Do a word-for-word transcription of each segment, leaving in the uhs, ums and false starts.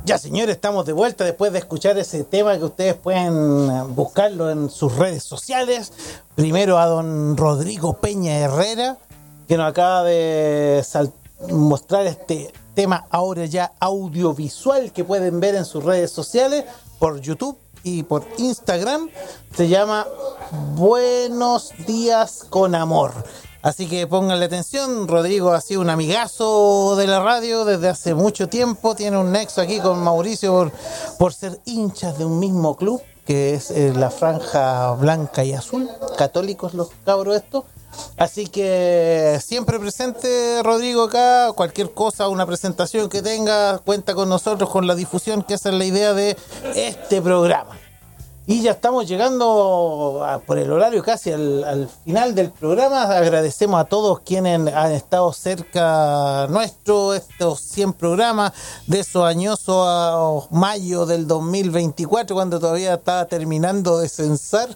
Ya, señores, estamos de vuelta después de escuchar ese tema que ustedes pueden buscarlo en sus redes sociales. Primero a don Rodrigo Peña Herrera, que nos acaba de sal- mostrar este tema ahora ya audiovisual que pueden ver en sus redes sociales, por YouTube y por Instagram. Se llama Buenos Días con Amor. Así que pónganle atención. Rodrigo ha sido un amigazo de la radio desde hace mucho tiempo. Tiene un nexo aquí con Mauricio por, por ser hinchas de un mismo club, que es eh, la Franja Blanca y Azul. Católicos los cabros estos. Así que siempre presente Rodrigo acá. Cualquier cosa, una presentación que tenga, cuenta con nosotros, con la difusión, que esa es la idea de este programa. Y ya estamos llegando a, por el horario casi al, al final del programa. Agradecemos a todos quienes han estado cerca nuestro, estos cien programas de esos añosos a mayo del dos mil veinticuatro, cuando todavía estaba terminando de censar.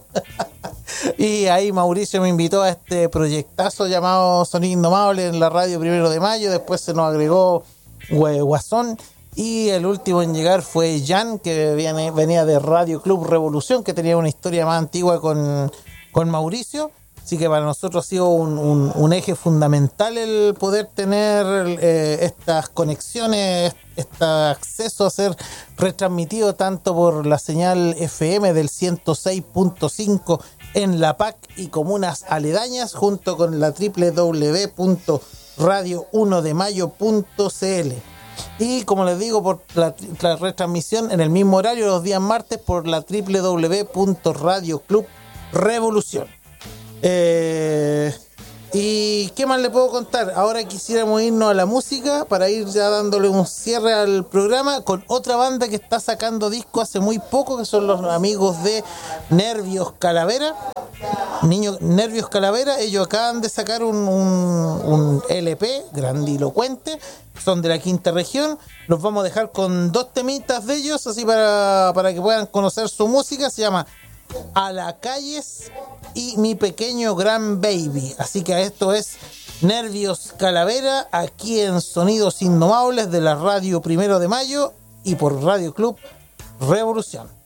Y ahí Mauricio me invitó a este proyectazo llamado Sonido Indomable en la radio Primero de Mayo. Después se nos agregó Guasón. Y el último en llegar fue Jan, que viene, venía de Radio Club Revolución, que tenía una historia más antigua con, con Mauricio. Así que para nosotros ha sido un, un, un eje fundamental el poder tener eh, estas conexiones, este acceso a ser retransmitido tanto por la señal F M del ciento seis punto cinco en La P A C y comunas aledañas, junto con la doble u doble u doble u punto radio uno de mayo punto c l. Y como les digo, por la, la retransmisión en el mismo horario los días martes por la doble u doble u doble u punto radio club revolución. Eh, ¿Y qué más le puedo contar? Ahora quisiéramos irnos a la música para ir ya dándole un cierre al programa con otra banda que está sacando disco hace muy poco, que son los amigos de Nervios Calavera. Niños Nervios Calavera, ellos acaban de sacar un, un, un L P grandilocuente, son de la quinta región. Los vamos a dejar con dos temitas de ellos, así para, para que puedan conocer su música. Se llama A la Calles y Mi Pequeño Gran Baby. Así que esto es Nervios Calavera, aquí en Sonidos Indomables de la radio Primero de Mayo y por Radio Club Revolución.